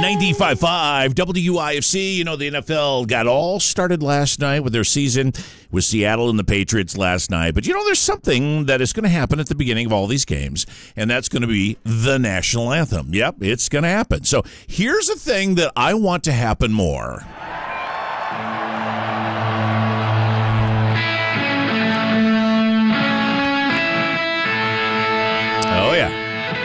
95.5 WIFC. You know, the NFL got all started last night with their season with Seattle and the Patriots last night. But, you know, there's something that is going to happen at the beginning of all these games, and that's going to be the national anthem. Yep, it's going to happen. So here's a thing that I want to happen more. Oh, yeah.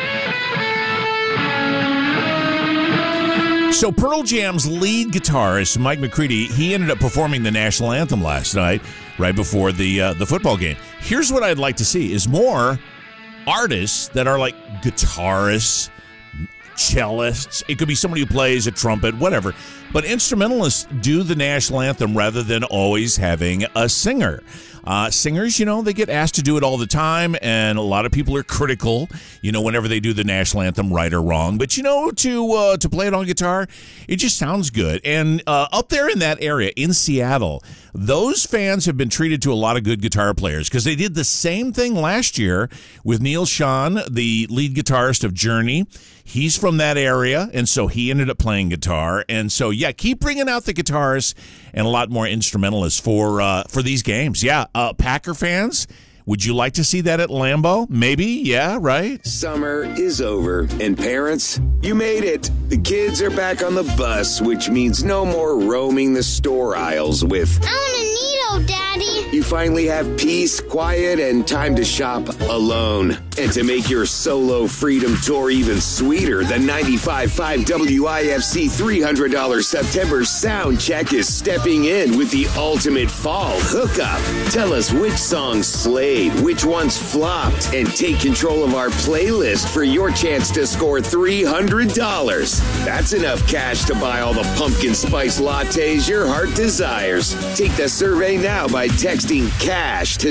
So Pearl Jam's lead guitarist, Mike McCready, he ended up performing the national anthem last night, right before the football game. Here's what I'd like to see is more artists that are like guitarists, cellists. It could be somebody who plays a trumpet, whatever. But instrumentalists do the national anthem rather than always having a singer. Singers, you know, they get asked to do it all the time, and a lot of people are critical, you know, whenever they do the national anthem, right or wrong. But, you know, to play it on guitar, it just sounds good. And up there in that area, in Seattle, those fans have been treated to a lot of good guitar players because they did the same thing last year with Neil Schon, the lead guitarist of Journey. He's from that area, and so he ended up playing guitar. And so, yeah, keep bringing out the guitarists and a lot more instrumentalists for these games. Yeah, Packer fans, would you like to see that at Lambeau? Maybe, yeah, right? Summer is over, and parents, you made it. The kids are back on the bus, which means no more roaming the store aisles with... I want a Neato, Daddy. You finally have peace, quiet, and time to shop alone. And to make your solo freedom tour even sweeter, the 95.5 WIFC $300 September sound check is stepping in with the ultimate fall hookup. Tell us which songs slayed, which ones flopped, and take control of our playlist for your chance to score $300. That's enough cash to buy all the pumpkin spice lattes your heart desires. Take the survey now by texting CASH to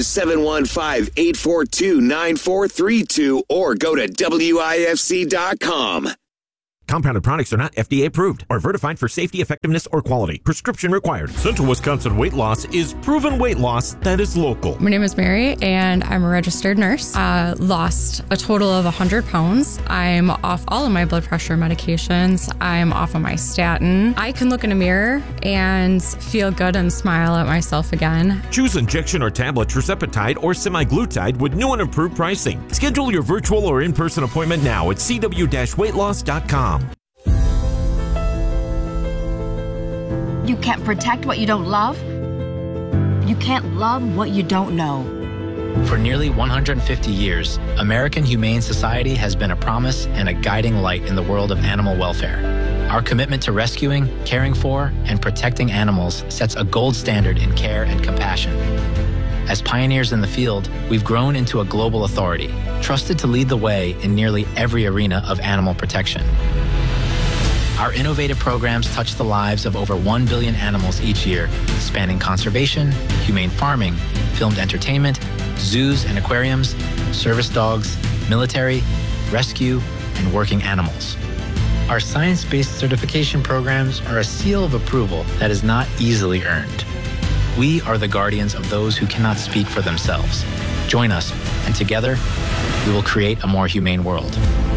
715-842-9432 or go to WIFC.com. Compounded products are not FDA approved or certified for safety, effectiveness, or quality. Prescription required. Central Wisconsin Weight Loss is proven weight loss that is local. My name is Mary, and I'm a registered nurse. I lost a total of 100 pounds. I'm off all of my blood pressure medications. I'm off of my statin. I can look in a mirror and feel good and smile at myself again. Choose injection or tablet tirzepatide or semaglutide with new and improved pricing. Schedule your virtual or in-person appointment now at cw-weightloss.com. You can't protect what you don't love. You can't love what you don't know. For nearly 150 years, American Humane Society has been a promise and a guiding light in the world of animal welfare. Our commitment to rescuing, caring for, and protecting animals sets a gold standard in care and compassion. As pioneers in the field, we've grown into a global authority, trusted to lead the way in nearly every arena of animal protection. Our innovative programs touch the lives of over 1 billion animals each year, spanning conservation, humane farming, filmed entertainment, zoos and aquariums, service dogs, military, rescue, and working animals. Our science-based certification programs are a seal of approval that is not easily earned. We are the guardians of those who cannot speak for themselves. Join us, and together, we will create a more humane world.